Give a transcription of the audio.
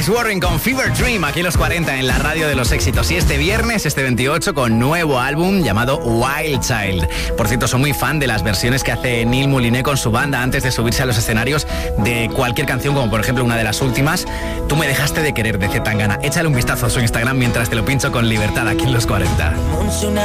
Warren con Fever Dream, aquí en los 40 en la radio de los éxitos. Y este viernes, este 28, con nuevo álbum llamado Wild Child. Por cierto, soy muy fan de las versiones que hace Neil Mouliné con su banda antes de subirse a los escenarios de cualquier canción, como por ejemplo una de las últimas, Tú me dejaste de querer, de C. Tangana. Échale un vistazo a su Instagram mientras te lo pincho con libertad aquí en los 40.